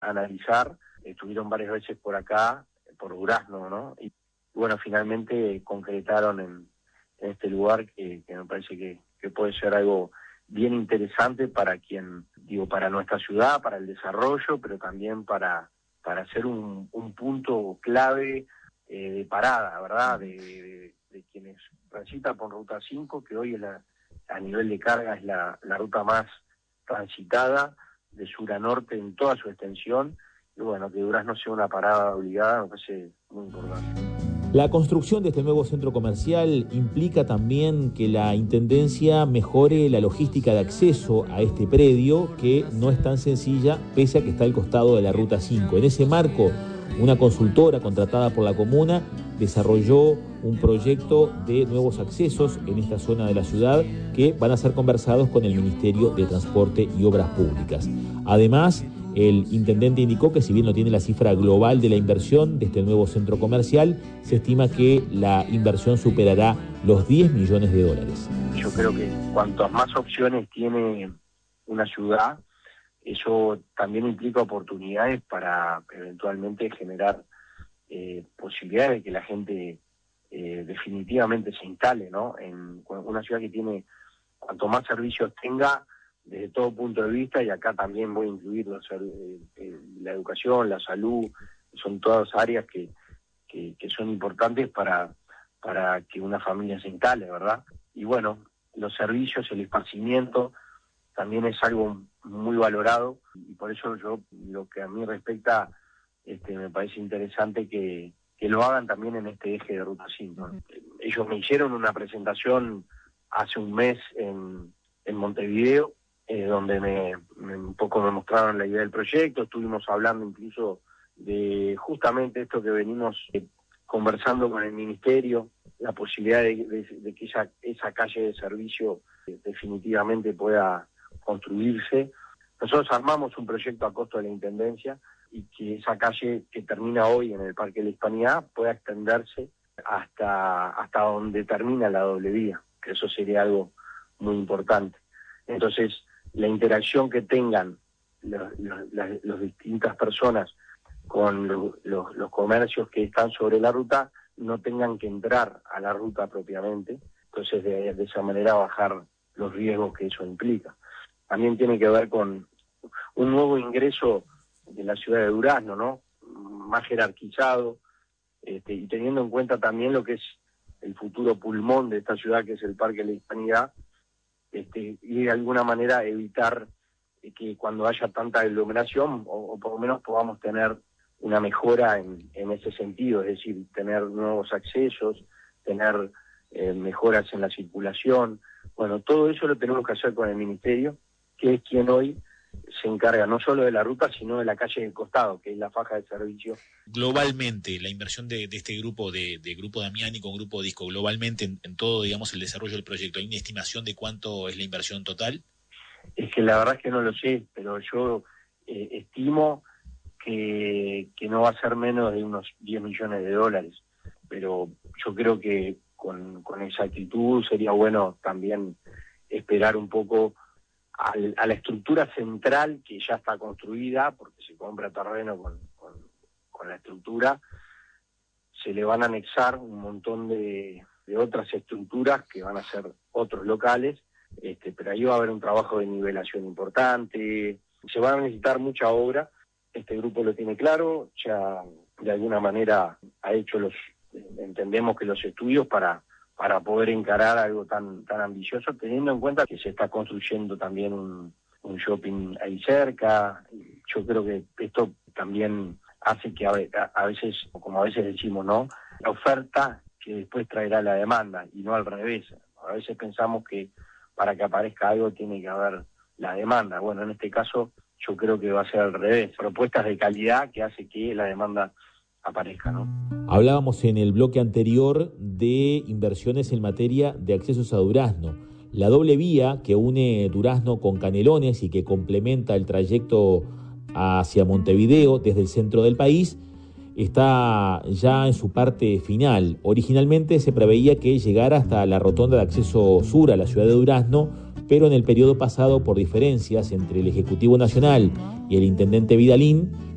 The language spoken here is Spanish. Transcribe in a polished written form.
analizar. Estuvieron varias veces por acá, por Durazno, ¿no? Y bueno, finalmente concretaron en este lugar que me parece que puede ser algo bien interesante para para nuestra ciudad, para el desarrollo, pero también para ser un punto clave de parada, ¿verdad? De quienes transitan por Ruta 5, que hoy a nivel de carga es la ruta más transitada de sur a norte en toda su extensión. Y bueno, que Durazno sea una parada obligada me parece muy importante. La construcción de este nuevo centro comercial implica también que la Intendencia mejore la logística de acceso a este predio, que no es tan sencilla, pese a que está al costado de la Ruta 5. En ese marco, una consultora contratada por la comuna desarrolló un proyecto de nuevos accesos en esta zona de la ciudad que van a ser conversados con el Ministerio de Transporte y Obras Públicas. Además, el intendente indicó que si bien no tiene la cifra global de la inversión de este nuevo centro comercial, se estima que la inversión superará los 10 millones de dólares. Yo creo que cuantas más opciones tiene una ciudad, eso también implica oportunidades para eventualmente generar posibilidades de que la gente definitivamente se instale, ¿no? En una ciudad que tiene, cuanto más servicios tenga, desde todo punto de vista, y acá también voy a incluir la educación, la salud, son todas áreas que son importantes para que una familia se instale, ¿verdad? Y bueno, los servicios, el esparcimiento, también es algo muy valorado, y por eso yo, lo que a mí respecta, me parece interesante que lo hagan también en este eje de Ruta 5, ¿no? Ellos me hicieron una presentación hace un mes en Montevideo, donde un poco me mostraron la idea del proyecto. Estuvimos hablando incluso de justamente esto que venimos conversando con el Ministerio, la posibilidad de que esa calle de servicio definitivamente pueda construirse. Nosotros armamos un proyecto a costo de la Intendencia, y que esa calle que termina hoy en el Parque de la Hispanidad pueda extenderse hasta donde termina la doble vía, que eso sería algo muy importante. Entonces, la interacción que tengan las distintas personas con los comercios que están sobre la ruta no tengan que entrar a la ruta propiamente, entonces de esa manera bajar los riesgos que eso implica. También tiene que ver con un nuevo ingreso de la ciudad de Durazno, ¿no? Más jerarquizado, y teniendo en cuenta también lo que es el futuro pulmón de esta ciudad, que es el Parque de la Hispanidad, y de alguna manera evitar que cuando haya tanta aglomeración, o por lo menos podamos tener una mejora en ese sentido, es decir, tener nuevos accesos, tener mejoras en la circulación. Bueno, todo eso lo tenemos que hacer con el Ministerio, que es quien hoy se encarga no solo de la ruta, sino de la calle del costado, que es la faja de servicio. Globalmente, la inversión de este grupo, de Grupo Damiani con Grupo Disco, globalmente en todo, digamos, el desarrollo del proyecto, ¿hay una estimación de cuánto es la inversión total? Es que la verdad es que no lo sé, pero yo estimo que no va a ser menos de unos 10 millones de dólares. Pero yo creo que con exactitud sería bueno también esperar un poco a la estructura central, que ya está construida, porque se compra terreno con la estructura. Se le van a anexar un montón de otras estructuras que van a ser otros locales, pero ahí va a haber un trabajo de nivelación importante. Se va a necesitar mucha obra. Este grupo lo tiene claro, ya de alguna manera ha hecho entendemos que los estudios para poder encarar algo tan ambicioso, teniendo en cuenta que se está construyendo también un shopping ahí cerca. Yo creo que esto también hace que a veces, como a veces decimos, ¿no?, la oferta que después traerá la demanda, y no al revés. A veces pensamos que para que aparezca algo tiene que haber la demanda. Bueno, en este caso yo creo que va a ser al revés. Propuestas de calidad que hace que la demanda aparezca, ¿no? Hablábamos en el bloque anterior de inversiones en materia de accesos a Durazno. La doble vía que une Durazno con Canelones y que complementa el trayecto hacia Montevideo desde el centro del país está ya en su parte final. Originalmente se preveía que llegara hasta la rotonda de acceso sur a la ciudad de Durazno, pero en el periodo pasado, por diferencias entre el Ejecutivo Nacional y el intendente Vidalín,